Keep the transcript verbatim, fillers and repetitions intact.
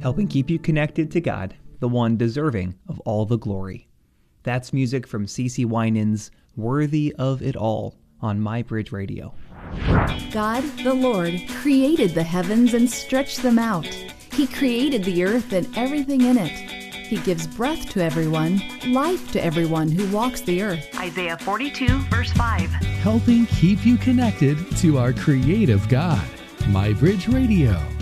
helping keep you connected to God, the one deserving of all the glory. That's music from CeCe Winans' Worthy of It All on MyBridge Radio. God, the Lord, created the heavens and stretched them out. He created the earth and everything in it. He gives breath to everyone, life to everyone who walks the earth. Isaiah forty-two, verse five. Helping keep you connected to our creative God. MyBridge Radio.